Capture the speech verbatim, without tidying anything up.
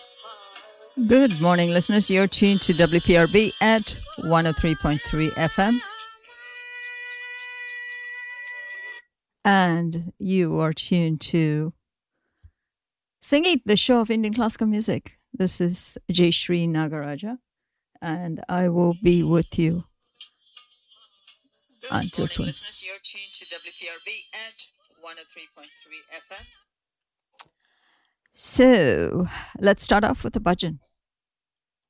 Good morning, listeners. You're tuned to W P R B at one oh three point three F M. And you are tuned to Sangeet, the show of Indian classical music. This is Jayashree Nagaraja, and I will be with you Good until morning, twelve. Listeners. You're tuned to W P R B at one oh three point three F M. So, let's start off with the bhajan.